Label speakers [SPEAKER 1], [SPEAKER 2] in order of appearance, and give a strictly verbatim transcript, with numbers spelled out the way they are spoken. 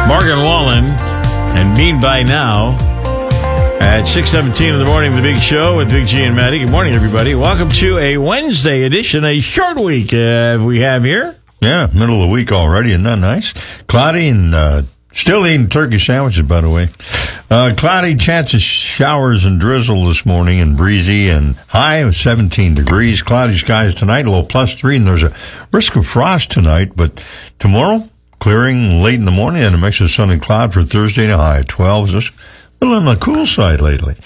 [SPEAKER 1] Morgan Wallen and Mean by Now at six seventeen in the morning, the Big Show with Big G and Maddie. Good morning, everybody. Welcome to a Wednesday edition, a short week uh, we have here.
[SPEAKER 2] Yeah, middle of the week already. Isn't that nice? Cloudy and uh, still eating turkey sandwiches, by the way. Uh, cloudy, chance of showers and drizzle this morning and breezy and high of seventeen degrees. Cloudy skies tonight, a little plus three, and there's a risk of frost tonight, but tomorrow, clearing late in the morning and a mix of sun and cloud for Thursday and a high of twelve. Just a little on the cool side lately.